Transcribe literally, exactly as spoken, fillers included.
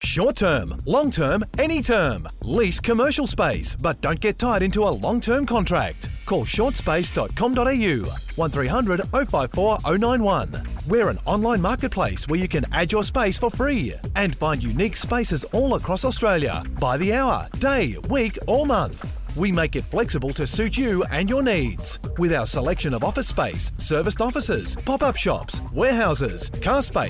Short term, long term, any term. Lease commercial space, but don't get tied into a long-term contract. Call short space dot com dot a u, one three hundred oh five four oh nine one. We're an online marketplace where you can add your space for free and find unique spaces all across Australia by the hour, day, week or month. We make it flexible to suit you and your needs. With our selection of office space, serviced offices, pop-up shops, warehouses, car space,